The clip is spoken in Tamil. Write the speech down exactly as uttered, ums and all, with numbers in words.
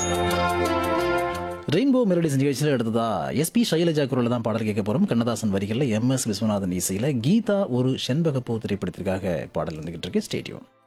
ரெயின்போ மெலடிஸ் நிகழ்ச்சியில் எடுத்ததா எஸ்பி சைலஜா குரலில் தான் பாடல் கேட்க போகிறோம். கண்ணதாசன் வரிகளில் எம் எஸ் விஸ்வநாதன் இசையில் கீதா ஒரு செண்பகப்பூ திரைப்படத்திற்காக பாடல் வந்துகிட்டு இருக்கு. ஸ்டேடியம்.